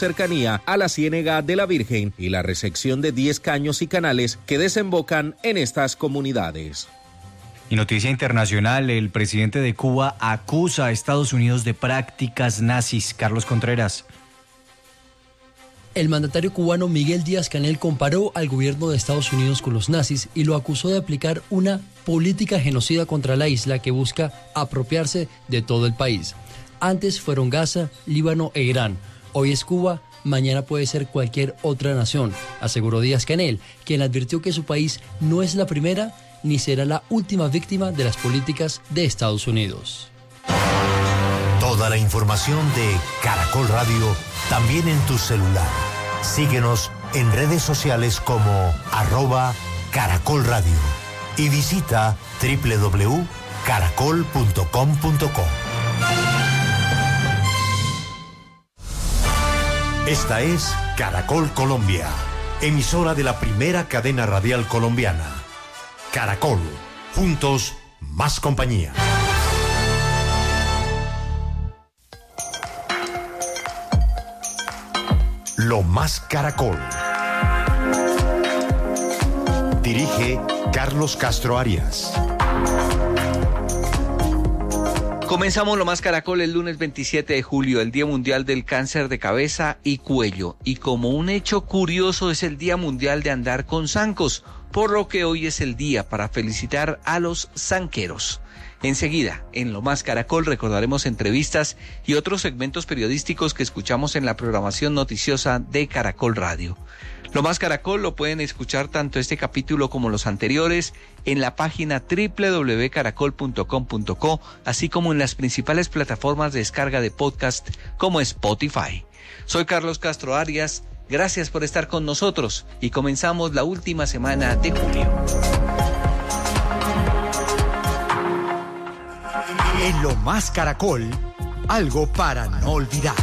cercanía a la Ciénega de la Virgen y la resección de 10 caños y canales que desembocan en estas comunidades. Y noticia internacional, el presidente de Cuba acusa a Estados Unidos de prácticas nazis. Carlos Contreras. El mandatario cubano Miguel Díaz-Canel comparó al gobierno de Estados Unidos con los nazis y lo acusó de aplicar una política genocida contra la isla que busca apropiarse de todo el país. Antes fueron Gaza, Líbano e Irán. Hoy es Cuba, mañana puede ser cualquier otra nación, aseguró Díaz-Canel, quien advirtió que su país no es la primera ni será la última víctima de las políticas de Estados Unidos. Toda la información de Caracol Radio también en tu celular. Síguenos en redes sociales como @Caracol Radio y visita www.caracol.com.co. Esta es Caracol Colombia, emisora de la primera cadena radial colombiana. Caracol, juntos, más compañía. Lo más Caracol. Dirige Carlos Castro Arias. Comenzamos Lo más Caracol el lunes 27 de julio, el Día Mundial del Cáncer de Cabeza y Cuello. Y como un hecho curioso es el Día Mundial de Andar con Zancos, por lo que hoy es el día para felicitar a los zanqueros. Enseguida, en Lo más Caracol recordaremos entrevistas y otros segmentos periodísticos que escuchamos en la programación noticiosa de Caracol Radio. Lo más Caracol lo pueden escuchar tanto este capítulo como los anteriores en la página www.caracol.com.co, así como en las principales plataformas de descarga de podcast como Spotify. Soy Carlos Castro Arias, gracias por estar con nosotros y comenzamos la última semana de julio. En Lo más Caracol, algo para no olvidar.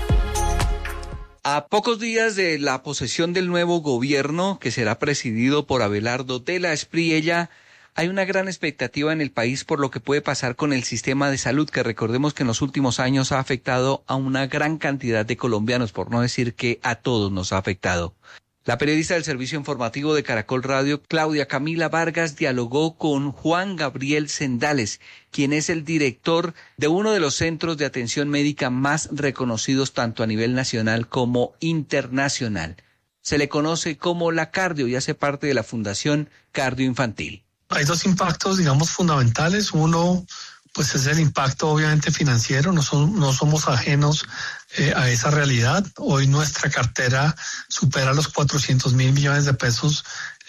A pocos días de la posesión del nuevo gobierno, que será presidido por Abelardo de la Espriella, hay una gran expectativa en el país por lo que puede pasar con el sistema de salud, que recordemos que en los últimos años ha afectado a una gran cantidad de colombianos, por no decir que a todos nos ha afectado. La periodista del servicio informativo de Caracol Radio, Claudia Camila Vargas, dialogó con Juan Gabriel Sendales, quien es el director de uno de los centros de atención médica más reconocidos tanto a nivel nacional como internacional. Se le conoce como la Cardio y hace parte de la Fundación Cardio Infantil. Hay dos impactos, digamos, fundamentales. Uno, pues es el impacto obviamente financiero, no somos ajenos a esa realidad. Hoy nuestra cartera supera los 400.000 millones de pesos,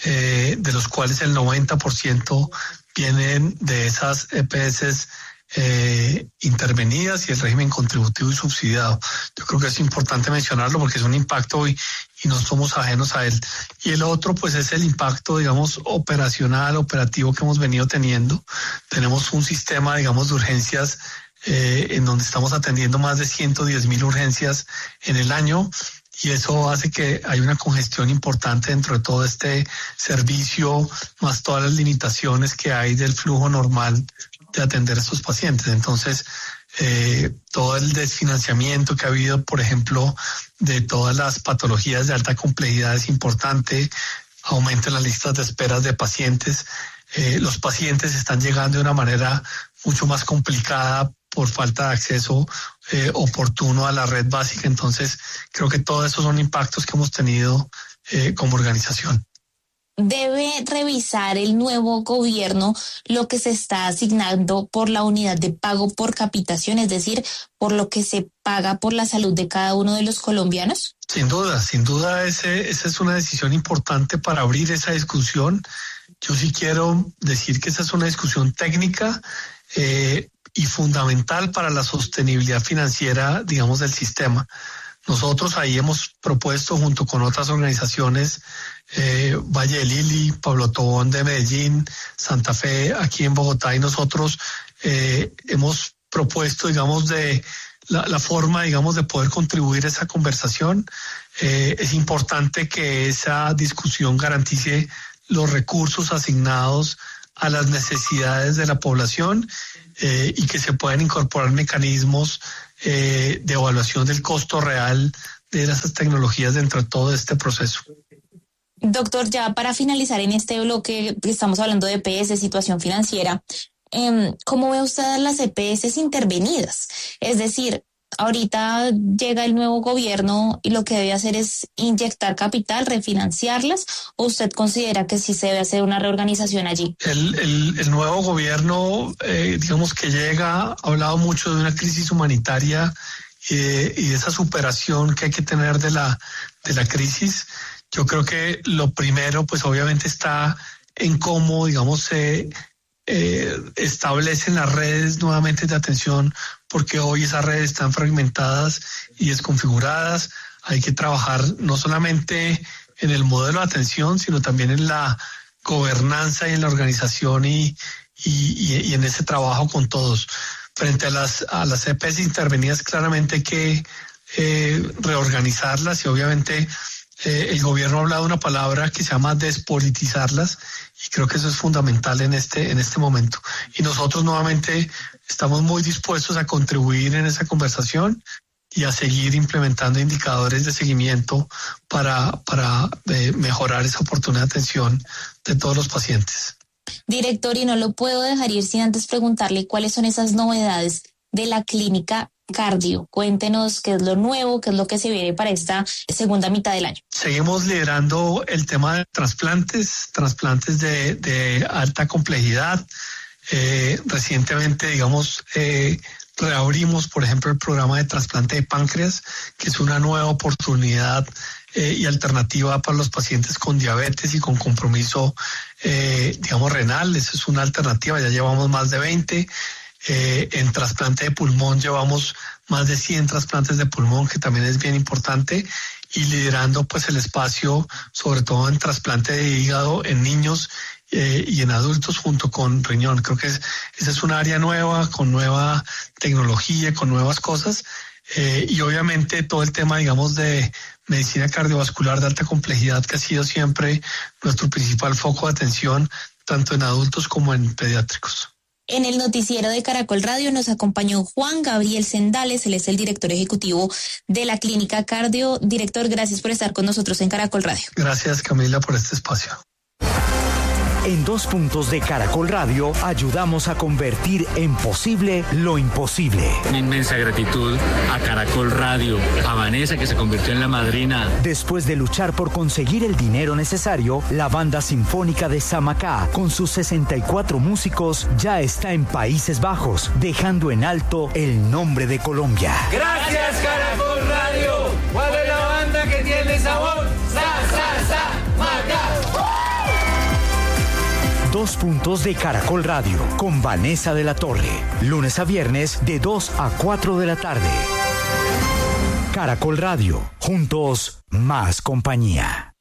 de los cuales el 90% vienen de esas EPS intervenidas y el régimen contributivo y subsidiado. Yo creo que es importante mencionarlo porque es un impacto y no somos ajenos a él. Y el otro pues es el impacto, digamos, operativo que hemos venido teniendo. Tenemos un sistema, digamos, de urgencias en donde estamos atendiendo más de 110.000 urgencias en el año. Y eso hace que hay una congestión importante dentro de todo este servicio, más todas las limitaciones que hay del flujo normal de atender a estos pacientes. Entonces, todo el desfinanciamiento que ha habido, por ejemplo, de todas las patologías de alta complejidad es importante, aumentan las listas de esperas de pacientes, los pacientes están llegando de una manera mucho más complicada por falta de acceso oportuno a la red básica. Entonces, creo que todos esos son impactos que hemos tenido como organización. Debe revisar el nuevo gobierno lo que se está asignando por la unidad de pago por capitación, es decir, por lo que se paga por la salud de cada uno de los colombianos. Sin duda, esa es una decisión importante para abrir esa discusión. Yo sí quiero decir que esa es una discusión técnica y fundamental para la sostenibilidad financiera, digamos, del sistema. Nosotros ahí hemos propuesto junto con otras organizaciones, Valle del Lili, Pablo Tobón de Medellín, Santa Fe aquí en Bogotá, y nosotros hemos propuesto, digamos, de la forma, digamos, de poder contribuir a esa conversación. Es importante que esa discusión garantice los recursos asignados a las necesidades de la población y que se puedan incorporar mecanismos de evaluación del costo real de esas tecnologías dentro de todo este proceso. Doctor, ya para finalizar en este bloque, estamos hablando de EPS, situación financiera. ¿Cómo ve usted las EPS intervenidas? Es decir, ahorita llega el nuevo gobierno y lo que debe hacer es inyectar capital, refinanciarlas, ¿o usted considera que sí se debe hacer una reorganización allí? El nuevo gobierno, digamos que llega, ha hablado mucho de una crisis humanitaria y de esa superación que hay que tener de la crisis. Yo creo que lo primero, pues obviamente está en cómo, digamos, se establecen las redes nuevamente de atención, porque hoy esas redes están fragmentadas y desconfiguradas. Hay que trabajar no solamente en el modelo de atención, sino también en la gobernanza y en la organización y en ese trabajo con todos. Frente a las EPS intervenidas, claramente hay que reorganizarlas y obviamente el gobierno ha hablado de una palabra que se llama despolitizarlas y creo que eso es fundamental en este momento. Y nosotros nuevamente estamos muy dispuestos a contribuir en esa conversación y a seguir implementando indicadores de seguimiento para mejorar esa oportunidad de atención de todos los pacientes. Director, y no lo puedo dejar ir sin antes preguntarle cuáles son esas novedades de la clínica cardio. Cuéntenos qué es lo nuevo, qué es lo que se viene para esta segunda mitad del año. Seguimos liderando el tema de trasplantes de alta complejidad. Recientemente, digamos, reabrimos, por ejemplo, el programa de trasplante de páncreas, que es una nueva oportunidad y alternativa para los pacientes con diabetes y con compromiso, digamos, renal. Esa es una alternativa, ya llevamos más de 20. En trasplante de pulmón llevamos más de 100 trasplantes de pulmón, que también es bien importante, y liderando pues el espacio, sobre todo en trasplante de hígado en niños y en adultos junto con riñón. Creo que esa es un área nueva, con nueva tecnología, con nuevas cosas, y obviamente todo el tema, digamos, de medicina cardiovascular de alta complejidad, que ha sido siempre nuestro principal foco de atención, tanto en adultos como en pediátricos. En el noticiero de Caracol Radio nos acompañó Juan Gabriel Sendales, él es el director ejecutivo de la Clínica Cardio. Director, gracias por estar con nosotros en Caracol Radio. Gracias, Camila, por este espacio. En 2 puntos de Caracol Radio ayudamos a convertir en posible lo imposible. Una inmensa gratitud a Caracol Radio, a Vanessa, que se convirtió en la madrina. Después de luchar por conseguir el dinero necesario, la banda sinfónica de Samacá, con sus 64 músicos, ya está en Países Bajos, dejando en alto el nombre de Colombia. Gracias, Caracol Radio. ¿Cuál es la banda que tiene sabor? Macá. 2 puntos de Caracol Radio con Vanessa de la Torre. Lunes a viernes de 2 a 4 de la tarde. Caracol Radio. Juntos, más compañía.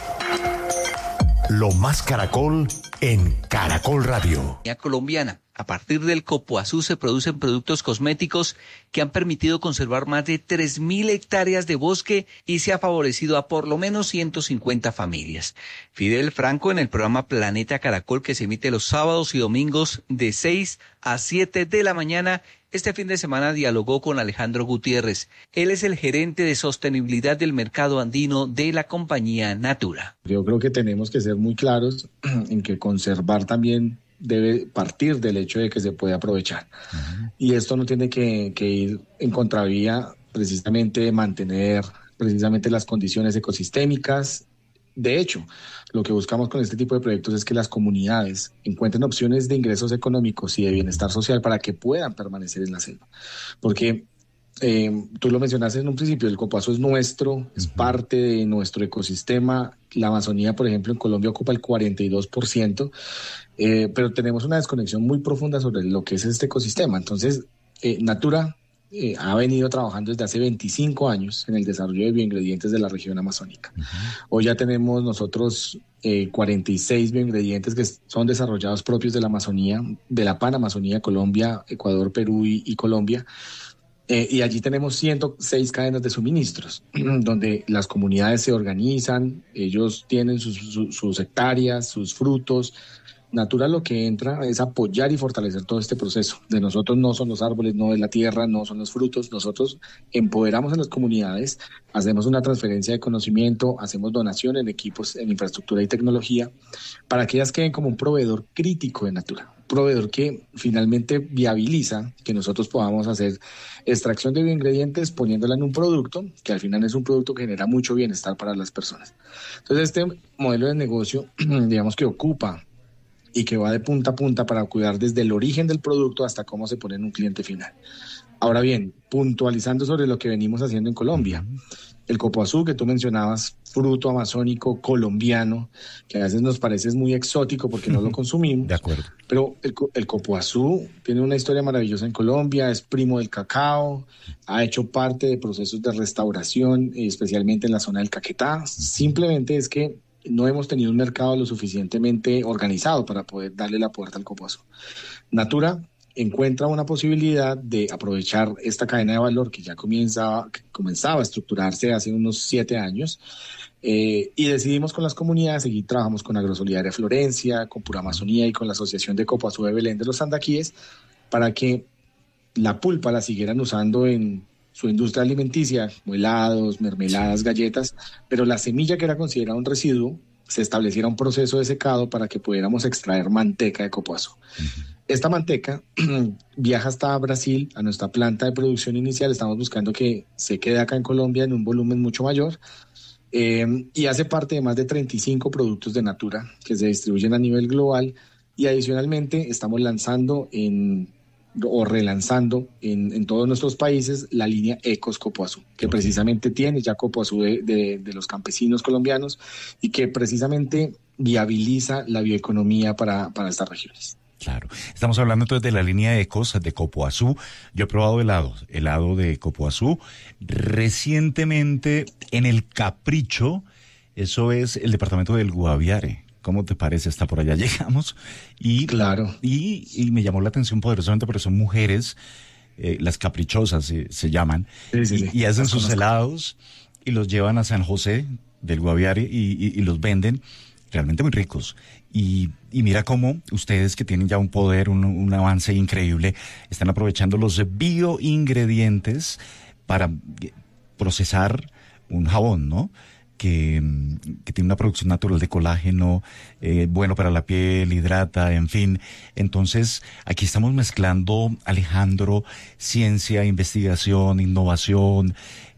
Lo más Caracol en Caracol Radio. Colombiana. A partir del copoazú se producen productos cosméticos que han permitido conservar más de 3.000 hectáreas de bosque y se ha favorecido a por lo menos 150 familias. Fidel Franco, en el programa Planeta Caracol, que se emite los sábados y domingos de 6 a 7 de la mañana, este fin de semana dialogó con Alejandro Gutiérrez. Él es el gerente de sostenibilidad del mercado andino de la compañía Natura. Yo creo que tenemos que ser muy claros en que conservar también debe partir del hecho de que se puede aprovechar. Y esto no tiene que ir en contravía precisamente de mantener precisamente las condiciones ecosistémicas. De hecho, lo que buscamos con este tipo de proyectos es que las comunidades encuentren opciones de ingresos económicos y de bienestar social para que puedan permanecer en la selva. Porque tú lo mencionaste en un principio, el copoazú es nuestro, es parte de nuestro ecosistema. La Amazonía, por ejemplo, en Colombia ocupa el 42%, pero tenemos una desconexión muy profunda sobre lo que es este ecosistema. Entonces, Natura ha venido trabajando desde hace 25 años en el desarrollo de bioingredientes de la región amazónica. Hoy ya tenemos nosotros 46 bioingredientes que son desarrollados propios de la Amazonía, de la Panamazonía, Colombia, Ecuador, Perú y Colombia. Y allí tenemos 106 cadenas de suministros, donde las comunidades se organizan, ellos tienen sus hectáreas, sus frutos, Natura lo que entra es apoyar y fortalecer todo este proceso. De nosotros no son los árboles, no es la tierra, no son los frutos. Nosotros empoderamos a las comunidades, hacemos una transferencia de conocimiento, hacemos donación en equipos, en infraestructura y tecnología, para que ellas queden como un proveedor crítico de Natura. Proveedor que finalmente viabiliza que nosotros podamos hacer extracción de bioingredientes poniéndola en un producto que al final es un producto que genera mucho bienestar para las personas. Entonces este modelo de negocio, digamos que ocupa y que va de punta a punta para cuidar desde el origen del producto hasta cómo se pone en un cliente final. Ahora bien, puntualizando sobre lo que venimos haciendo en Colombia, el copoazú que tú mencionabas, fruto amazónico colombiano, que a veces nos parece muy exótico porque no lo consumimos. De acuerdo. Pero el copoazú tiene una historia maravillosa en Colombia, es primo del cacao, ha hecho parte de procesos de restauración, especialmente en la zona del Caquetá. Simplemente es que no hemos tenido un mercado lo suficientemente organizado para poder darle la puerta al copoazú. Natura encuentra una posibilidad de aprovechar esta cadena de valor que ya comenzaba a estructurarse hace unos 7 años y decidimos con las comunidades seguir. Trabajamos con Agrosolidaria Florencia, con Pura Amazonía y con la Asociación de Copoazú de Belén de los Sandaquíes para que la pulpa la siguieran usando en su industria alimenticia, como helados, mermeladas, galletas, pero la semilla, que era considerada un residuo, se estableciera un proceso de secado para que pudiéramos extraer manteca de copoazú. Esta manteca viaja hasta Brasil, a nuestra planta de producción inicial. Estamos buscando que se quede acá en Colombia en un volumen mucho mayor y hace parte de más de 35 productos de Natura que se distribuyen a nivel global, y adicionalmente estamos lanzando relanzando en todos nuestros países la línea Ecos Copoazú, que precisamente tiene ya copoazú de los campesinos colombianos y que precisamente viabiliza la bioeconomía para estas regiones. Claro. Estamos hablando entonces de la línea Ecos de copoazú. Yo he probado helado de copoazú recientemente en el Capricho, eso es el departamento del Guaviare. ¿Cómo te parece? Hasta por allá llegamos y, claro. y me llamó la atención poderosamente porque son mujeres, las caprichosas se llaman, sí. y hacen sus helados y los llevan a San José del Guaviare y los venden realmente muy ricos. Y mira cómo ustedes, que tienen ya un poder, un avance increíble, están aprovechando los bioingredientes para procesar un jabón, ¿no? Que tiene una producción natural de colágeno, bueno para la piel, hidrata, en fin. Entonces, aquí estamos mezclando, Alejandro, ciencia, investigación, innovación,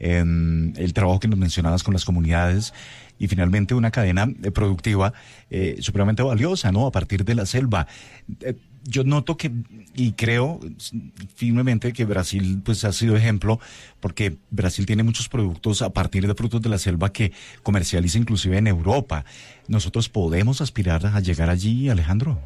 el trabajo que nos mencionabas con las comunidades y finalmente una cadena productiva supremamente valiosa, ¿no? A partir de la selva. Yo noto que, y creo firmemente que Brasil pues ha sido ejemplo, porque Brasil tiene muchos productos a partir de frutos de la selva que comercializa inclusive en Europa. ¿Nosotros podemos aspirar a llegar allí, Alejandro?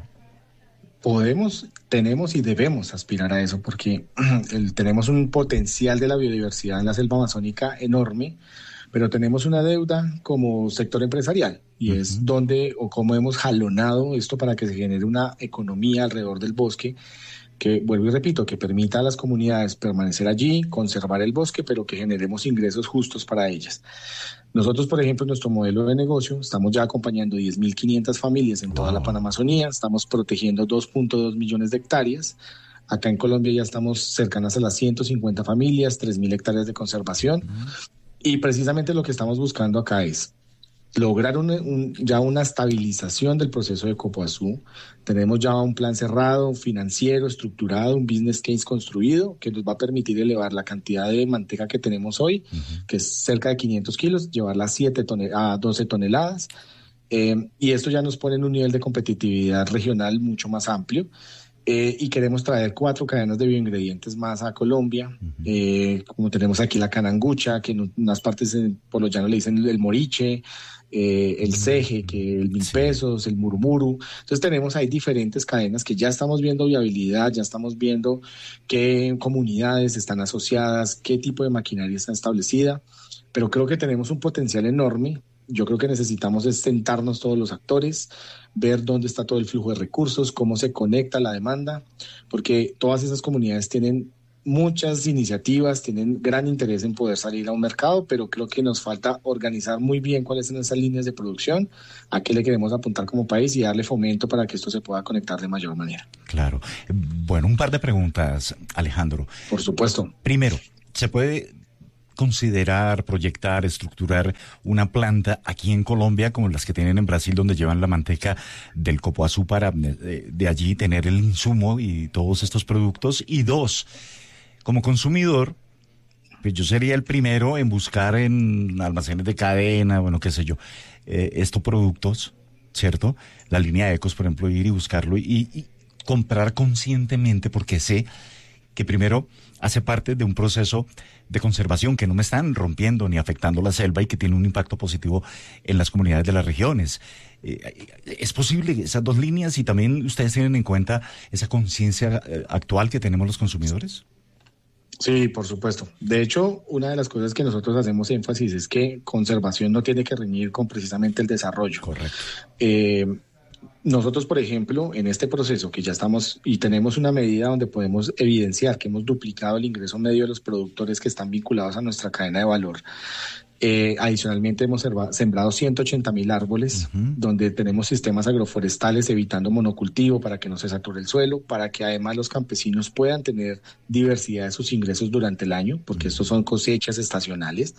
Podemos, tenemos y debemos aspirar a eso, porque tenemos un potencial de la biodiversidad en la selva amazónica enorme, pero tenemos una deuda como sector empresarial, y es donde o cómo hemos jalonado esto para que se genere una economía alrededor del bosque que, vuelvo y repito, que permita a las comunidades permanecer allí, conservar el bosque, pero que generemos ingresos justos para ellas. Nosotros, por ejemplo, en nuestro modelo de negocio, estamos ya acompañando 10.500 familias en toda la Panamazonía, estamos protegiendo 2.2 millones de hectáreas. Acá en Colombia ya estamos cercanas a las 150 familias, 3.000 hectáreas de conservación. Y precisamente lo que estamos buscando acá es lograr ya una estabilización del proceso de copoazú. Tenemos ya un plan cerrado, financiero, estructurado, un business case construido que nos va a permitir elevar la cantidad de manteca que tenemos hoy, que es cerca de 500 kilos, llevarla a 12 toneladas. Y esto ya nos pone en un nivel de competitividad regional mucho más amplio. Y queremos traer 4 cadenas de bioingredientes más a Colombia, como tenemos aquí la canangucha, que en unas partes por los llanos le dicen el moriche, el ceje, que el 1.000 pesos, el murmuru. Entonces tenemos ahí diferentes cadenas que ya estamos viendo viabilidad, ya estamos viendo qué comunidades están asociadas, qué tipo de maquinaria está establecida, pero creo que tenemos un potencial enorme. Yo creo que necesitamos es sentarnos todos los actores, ver dónde está todo el flujo de recursos, cómo se conecta la demanda, porque todas esas comunidades tienen muchas iniciativas, tienen gran interés en poder salir a un mercado, pero creo que nos falta organizar muy bien cuáles son esas líneas de producción, a qué le queremos apuntar como país y darle fomento para que esto se pueda conectar de mayor manera. Claro. Bueno, un par de preguntas, Alejandro. Por supuesto. Primero, ¿se puede considerar, proyectar, estructurar una planta aquí en Colombia como las que tienen en Brasil, donde llevan la manteca del copoazú para de allí tener el insumo y todos estos productos? Y dos, como consumidor, pues yo sería el primero en buscar en almacenes de cadena, bueno, qué sé yo, estos productos, ¿cierto? La línea de Ecos, por ejemplo, ir y buscarlo y comprar conscientemente, porque sé que primero hace parte de un proceso de conservación, que no me están rompiendo ni afectando la selva y que tiene un impacto positivo en las comunidades de las regiones. ¿Es posible esas dos líneas y también ustedes tienen en cuenta esa conciencia actual que tenemos los consumidores? Sí, por supuesto. De hecho, una de las cosas que nosotros hacemos énfasis es que conservación no tiene que reñir con precisamente el desarrollo. Correcto. Nosotros, por ejemplo, en este proceso que ya estamos y tenemos una medida donde podemos evidenciar que hemos duplicado el ingreso medio de los productores que están vinculados a nuestra cadena de valor. Adicionalmente hemos sembrado 180.000 árboles, donde tenemos sistemas agroforestales evitando monocultivo para que no se sature el suelo, para que además los campesinos puedan tener diversidad de sus ingresos durante el año, porque estos son cosechas estacionales.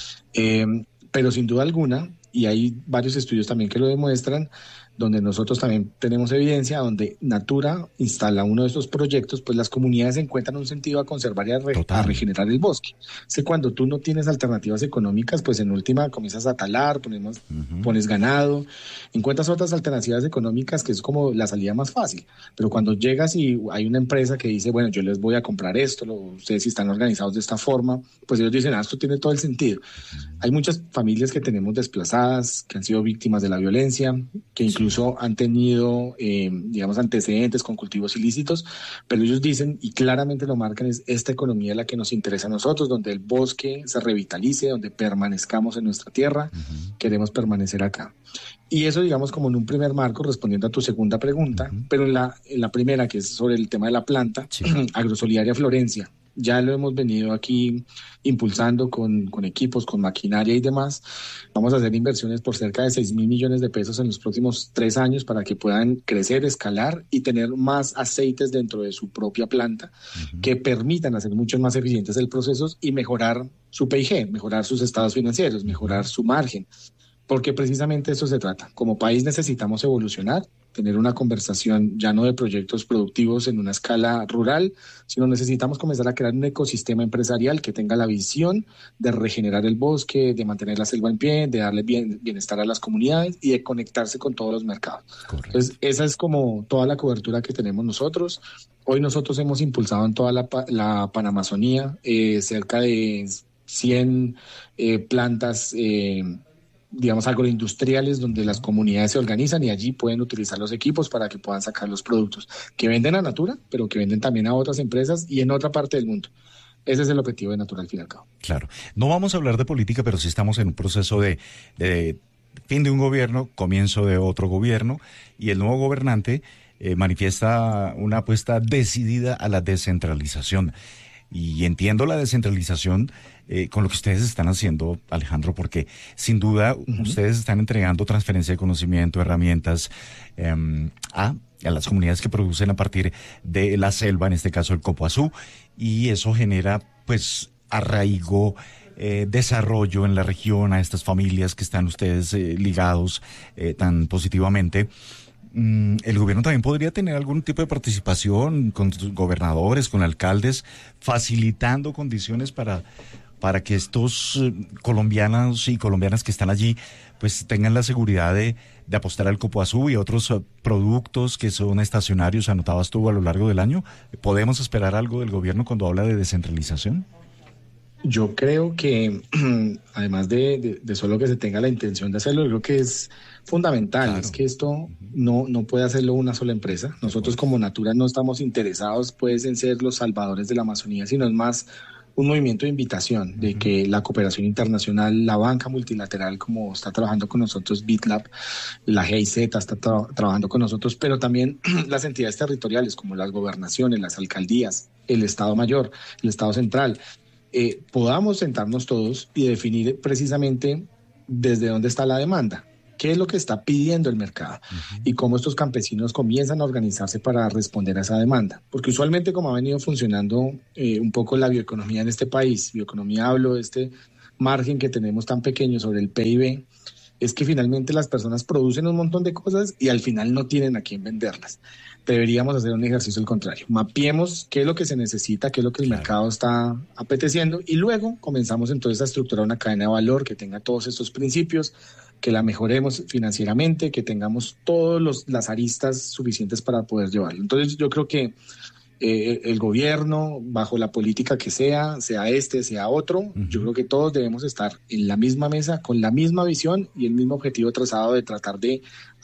Pero sin duda alguna, y hay varios estudios también que lo demuestran, donde nosotros también tenemos evidencia, donde Natura instala uno de estos proyectos, pues las comunidades encuentran un sentido a conservar y a regenerar el bosque. Es que cuando tú no tienes alternativas económicas, pues en última comienzas a talar, pones ganado, encuentras otras alternativas económicas que es como la salida más fácil. Pero cuando llegas y hay una empresa que dice, bueno, yo les voy a comprar esto, ustedes si están organizados de esta forma, pues ellos dicen, esto tiene todo el sentido. Hay muchas familias que tenemos desplazadas, que han sido víctimas de la violencia, que incluso han tenido, digamos, antecedentes con cultivos ilícitos, pero ellos dicen, y claramente lo marcan, es esta economía la que nos interesa a nosotros, donde el bosque se revitalice, donde permanezcamos en nuestra tierra, queremos permanecer acá. Y eso, digamos, como en un primer marco, respondiendo a tu segunda pregunta, pero en la primera, que es sobre el tema de la planta, Agrosolidaria Florencia, ya lo hemos venido aquí impulsando con equipos, con maquinaria y demás. Vamos a hacer inversiones por cerca de 6.000 millones de pesos en los próximos 3 años para que puedan crecer, escalar y tener más aceites dentro de su propia planta que permitan hacer mucho más eficientes el proceso y mejorar su PIG, mejorar sus estados financieros, mejorar su margen. Porque precisamente eso se trata. Como país necesitamos evolucionar, tener una conversación ya no de proyectos productivos en una escala rural, sino necesitamos comenzar a crear un ecosistema empresarial que tenga la visión de regenerar el bosque, de mantener la selva en pie, de darle bienestar a las comunidades y de conectarse con todos los mercados. Correcto. Entonces, esa es como toda la cobertura que tenemos nosotros. Hoy nosotros hemos impulsado en toda la Panamazonía cerca de 100 plantas digamos, agroindustriales donde las comunidades se organizan y allí pueden utilizar los equipos para que puedan sacar los productos que venden a Natura, pero que venden también a otras empresas y en otra parte del mundo. Ese es el objetivo de Natura al fin y al cabo. Claro. No vamos a hablar de política, pero sí estamos en un proceso de fin de un gobierno, comienzo de otro gobierno, y el nuevo gobernante manifiesta una apuesta decidida a la descentralización. Y entiendo la descentralización con lo que ustedes están haciendo, Alejandro, porque sin duda ustedes están entregando transferencia de conocimiento, herramientas a las comunidades que producen a partir de la selva, en este caso el copoazú, y eso genera pues arraigo, desarrollo en la región a estas familias que están ustedes ligados tan positivamente. El gobierno también podría tener algún tipo de participación con sus gobernadores, con alcaldes, facilitando condiciones para que estos colombianos y colombianas que están allí pues tengan la seguridad de apostar al copoazú y a otros productos que son estacionarios, anotabas tú, a lo largo del año. ¿Podemos esperar algo del gobierno cuando habla de descentralización? Yo creo que, además de solo que se tenga la intención de hacerlo, creo que es fundamental. Claro. Es que esto no puede hacerlo una sola empresa. Nosotros como Natura no estamos interesados pues en ser los salvadores de la Amazonía, sino es más un movimiento de invitación de que la cooperación internacional, la banca multilateral, como está trabajando con nosotros BitLab, la GIZ está trabajando con nosotros, pero también las entidades territoriales como las gobernaciones, las alcaldías, el Estado Mayor, el Estado Central, podamos sentarnos todos y definir precisamente desde dónde está la demanda. ¿Qué es lo que está pidiendo el mercado? Y cómo estos campesinos comienzan a organizarse para responder a esa demanda. Porque usualmente, como ha venido funcionando un poco la bioeconomía en este país, bioeconomía hablo de este margen que tenemos tan pequeño sobre el PIB, es que finalmente las personas producen un montón de cosas y al final no tienen a quién venderlas. Deberíamos hacer un ejercicio al contrario. Mapeemos qué es lo que se necesita, qué es lo que el mercado está apeteciendo y luego comenzamos entonces a estructurar una cadena de valor que tenga todos estos principios, que la mejoremos financieramente, que tengamos todas las aristas suficientes para poder llevarlo. Entonces yo creo que el gobierno, bajo la política que sea este, sea otro, yo creo que todos debemos estar en la misma mesa, con la misma visión y el mismo objetivo trazado de tratar de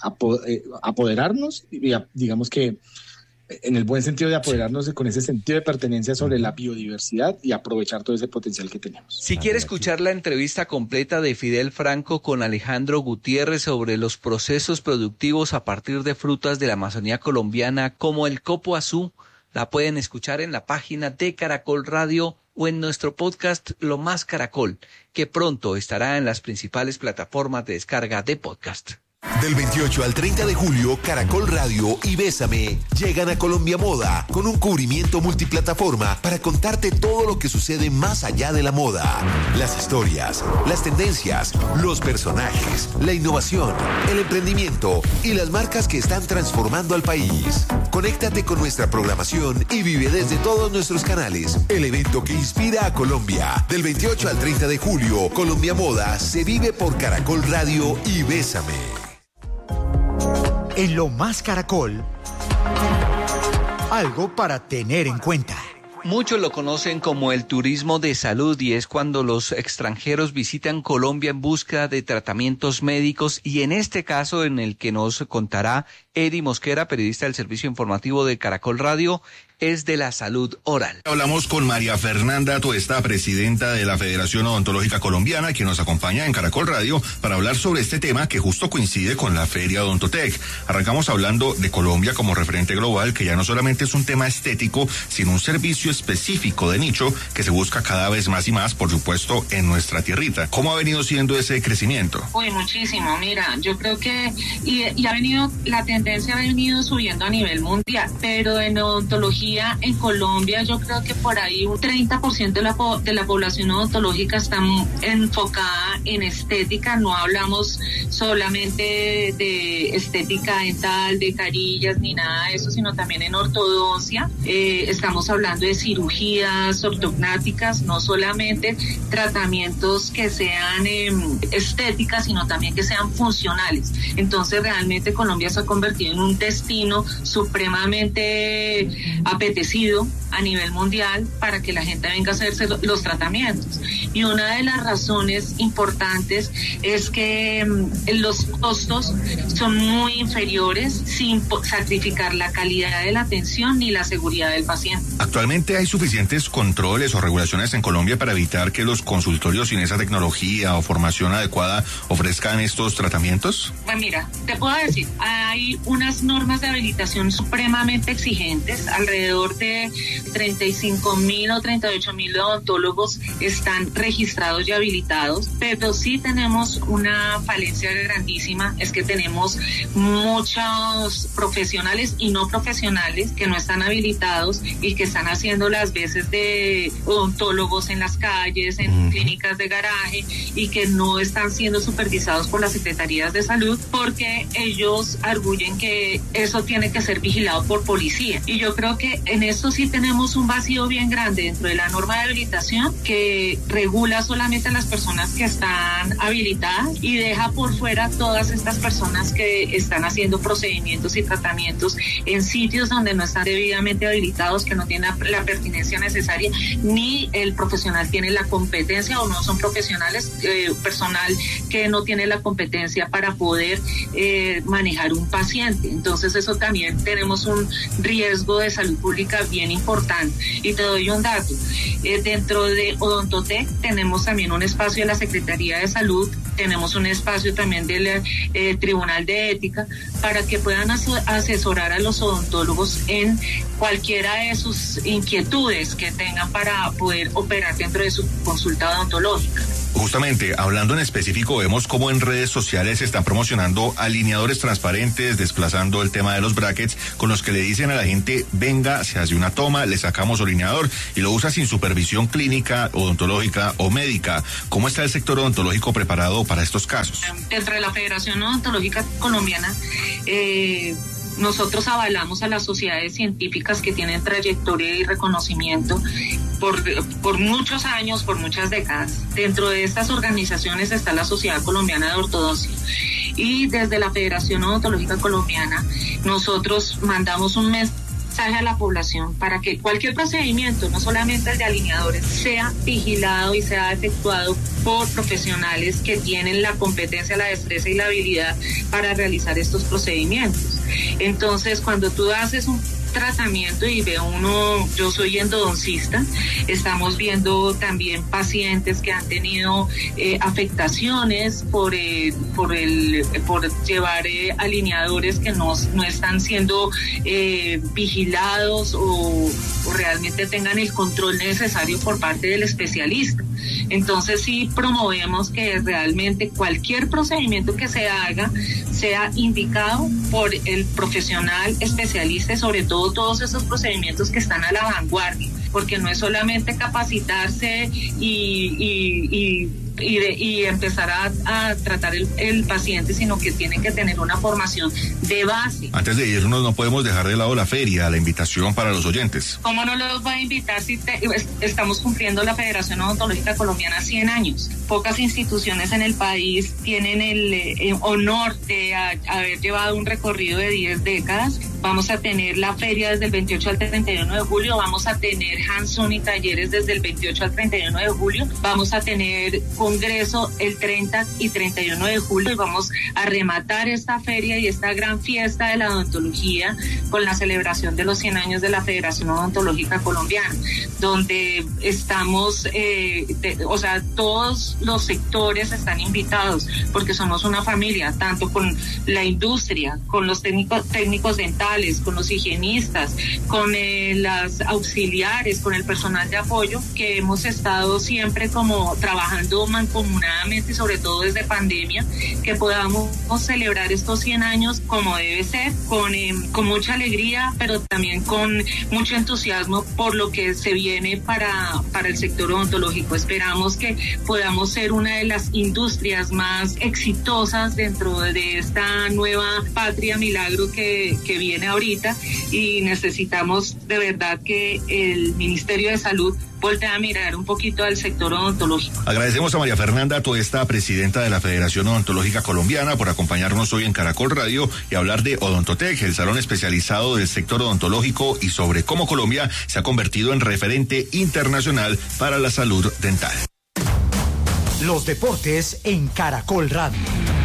apoderarnos, y digamos que en el buen sentido de apoderarnos con ese sentido de pertenencia sobre la biodiversidad y aprovechar todo ese potencial que tenemos. Si quiere escuchar la entrevista completa de Fidel Franco con Alejandro Gutiérrez sobre los procesos productivos a partir de frutas de la Amazonía colombiana como el copo azul, la pueden escuchar en la página de Caracol Radio o en nuestro podcast Lo Más Caracol, que pronto estará en las principales plataformas de descarga de podcast. Del 28 al 30 de julio, Caracol Radio y Bésame llegan a Colombia Moda con un cubrimiento multiplataforma para contarte todo lo que sucede más allá de la moda. Las historias, las tendencias, los personajes, la innovación, el emprendimiento y las marcas que están transformando al país. Conéctate con nuestra programación y vive desde todos nuestros canales el evento que inspira a Colombia. Del 28 al 30 de julio, Colombia Moda se vive por Caracol Radio y Bésame. En Lo Más Caracol, algo para tener en cuenta. Muchos lo conocen como el turismo de salud y es cuando los extranjeros visitan Colombia en busca de tratamientos médicos y en este caso en el que nos contará Edi Mosquera, periodista del servicio informativo de Caracol Radio, es de la salud oral. Hablamos con María Fernanda Tuesta, presidenta de la Federación Odontológica Colombiana, quien nos acompaña en Caracol Radio para hablar sobre este tema que justo coincide con la Feria Odontotec. Arrancamos hablando de Colombia como referente global, que ya no solamente es un tema estético, sino un servicio específico de nicho que se busca cada vez más y más, por supuesto, en nuestra tierrita. ¿Cómo ha venido siendo ese crecimiento? Uy, muchísimo. Mira, yo creo que y ha venido, la tendencia ha venido subiendo a nivel mundial, pero en odontología en Colombia yo creo que por ahí un 30% de la población odontológica está enfocada en estética. No hablamos solamente de estética dental, de carillas ni nada de eso, sino también en ortodoncia. Estamos hablando de cirugías ortognáticas, no solamente tratamientos que sean estéticas, sino también que sean funcionales. Entonces realmente Colombia se ha convertido en un destino supremamente apetecido a nivel mundial para que la gente venga a hacerse los tratamientos. Y una de las razones importantes es que los costos son muy inferiores sin sacrificar la calidad de la atención ni la seguridad del paciente. ¿Actualmente hay suficientes controles o regulaciones en Colombia para evitar que los consultorios sin esa tecnología o formación adecuada ofrezcan estos tratamientos? Pues mira, te puedo decir, hay unas normas de habilitación supremamente exigentes. Alrededor de 35.000 o 38.000 odontólogos están registrados y habilitados, pero sí tenemos una falencia grandísima, es que tenemos muchos profesionales y no profesionales que no están habilitados y que están haciendo las veces de odontólogos en las calles, en clínicas de garaje y que no están siendo supervisados por las secretarías de salud porque ellos arguyen que eso tiene que ser vigilado por policía. Y yo creo que en esto sí tenemos un vacío bien grande dentro de la norma de habilitación que regula solamente a las personas que están habilitadas y deja por fuera todas estas personas que están haciendo procedimientos y tratamientos en sitios donde no están debidamente habilitados, que no tienen la pertinencia necesaria, ni el profesional tiene la competencia o no son profesionales, personal que no tiene la competencia para poder manejar un paciente. Entonces eso también tenemos un riesgo de salud pública bien importante. Y te doy un dato. Dentro de Odontotec tenemos también un espacio de la Secretaría de Salud, tenemos un espacio también del Tribunal de Ética para que puedan asesorar a los odontólogos en cualquiera de sus inquietudes que tengan para poder operar dentro de su consulta odontológica. Justamente, hablando en específico, vemos cómo en redes sociales se están promocionando alineadores transparentes, desplazando el tema de los brackets, con los que le dicen a la gente, venga, se hace una toma, le sacamos su alineador, y lo usa sin supervisión clínica, odontológica o médica. ¿Cómo está el sector odontológico preparado para estos casos? Dentro de la Federación Odontológica Colombiana, nosotros avalamos a las sociedades científicas que tienen trayectoria y reconocimiento por muchos años, por muchas décadas. Dentro de estas organizaciones está la Sociedad Colombiana de Ortodoncia. Y desde la Federación Odontológica Colombiana, nosotros mandamos un mensaje a la población para que cualquier procedimiento, no solamente el de alineadores, sea vigilado y sea efectuado por profesionales que tienen la competencia, la destreza y la habilidad para realizar estos procedimientos. Entonces, cuando tú haces un tratamiento y ve uno, yo soy endodoncista, estamos viendo también pacientes que han tenido afectaciones por llevar alineadores que no están siendo vigilados o realmente tengan el control necesario por parte del especialista. Entonces sí promovemos que realmente cualquier procedimiento que se haga sea indicado por el profesional especialista, y sobre todo todos esos procedimientos que están a la vanguardia, porque no es solamente capacitarse y empezar a tratar el paciente, sino que tienen que tener una formación de base. Antes de irnos, no podemos dejar de lado la feria, la invitación para los oyentes. ¿Cómo no los va a invitar si estamos cumpliendo la Federación Odontológica Colombiana 100 años? Pocas instituciones en el país tienen el honor de haber llevado un recorrido de 10 décadas. Vamos a tener la feria desde el 28 al 31 de julio, vamos a tener hands-on y talleres desde el 28 al 31 de julio, vamos a tener congreso el 30 y 31 de julio y vamos a rematar esta feria y esta gran fiesta de la odontología con la celebración de los 100 años de la Federación Odontológica Colombiana, donde estamos, todos los sectores están invitados porque somos una familia, tanto con la industria, con los técnicos dentales, con los higienistas, con las auxiliares, con el personal de apoyo, que hemos estado siempre como trabajando mancomunadamente y sobre todo desde pandemia, que podamos celebrar estos 100 años como debe ser, con mucha alegría, pero también con mucho entusiasmo por lo que se viene para el sector odontológico. Esperamos que podamos ser una de las industrias más exitosas dentro de esta nueva patria milagro que viene ahorita, y necesitamos de verdad que el Ministerio de Salud voltea a mirar un poquito al sector odontológico. Agradecemos a María Fernanda Toesta, presidenta de la Federación Odontológica Colombiana, por acompañarnos hoy en Caracol Radio y hablar de Odontotec, el salón especializado del sector odontológico, y sobre cómo Colombia se ha convertido en referente internacional para la salud dental. Los deportes en Caracol Radio.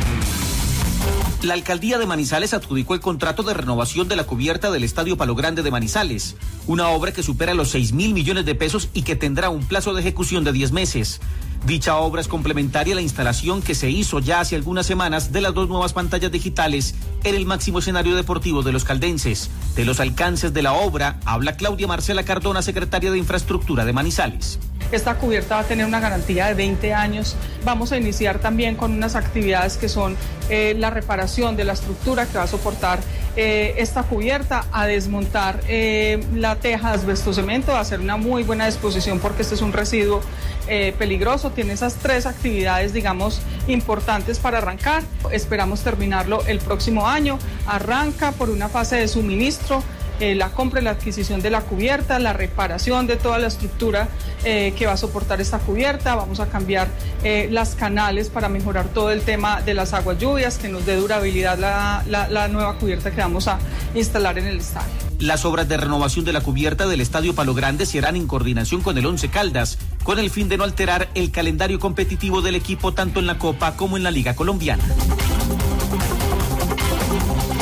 La alcaldía de Manizales adjudicó el contrato de renovación de la cubierta del Estadio Palo Grande de Manizales, una obra que supera los 6.000 millones de pesos y que tendrá un plazo de ejecución de 10 meses. Dicha obra es complementaria a la instalación que se hizo ya hace algunas semanas de las 2 nuevas pantallas digitales en el máximo escenario deportivo de los caldenses. De los alcances de la obra habla Claudia Marcela Cardona, secretaria de Infraestructura de Manizales. Esta cubierta va a tener una garantía de 20 años. Vamos a iniciar también con unas actividades que son la reparación de la estructura que va a soportar esta cubierta, a desmontar la teja de asbestocemento, a hacer una muy buena disposición porque este es un residuo peligroso. Tiene esas 3 actividades, digamos, importantes para arrancar. Esperamos terminarlo el próximo año. Arranca por una fase de suministro, la compra y la adquisición de la cubierta, la reparación de toda la estructura que va a soportar esta cubierta. Vamos a cambiar las canales para mejorar todo el tema de las aguas lluvias, que nos dé durabilidad la nueva cubierta que vamos a instalar en el estadio. Las obras de renovación de la cubierta del Estadio Palo Grande se harán en coordinación con el Once Caldas, con el fin de no alterar el calendario competitivo del equipo tanto en la Copa como en la Liga Colombiana.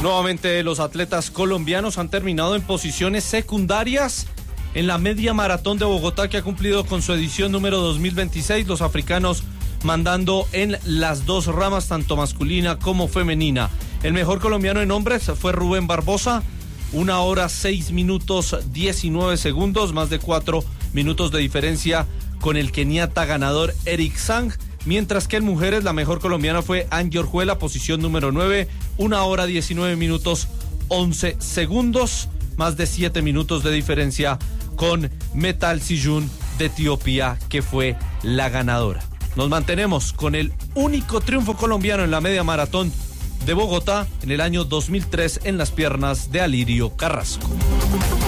Nuevamente los atletas colombianos han terminado en posiciones secundarias en la media maratón de Bogotá, que ha cumplido con su edición número 2026, los africanos mandando en las dos ramas, tanto masculina como femenina. El mejor colombiano en hombres fue Rubén Barbosa, 1 hora 6 minutos 19 segundos, más de 4 minutos de diferencia con el keniata ganador Eric Sang, mientras que en mujeres la mejor colombiana fue Angie Orjuela, posición número 9, 1 hora 19 minutos 11 segundos, más de 7 minutos de diferencia con Metal Siyun de Etiopía, que fue la ganadora. Nos mantenemos con el único triunfo colombiano en la media maratón de Bogotá en el año 2003 en las piernas de Alirio Carrasco.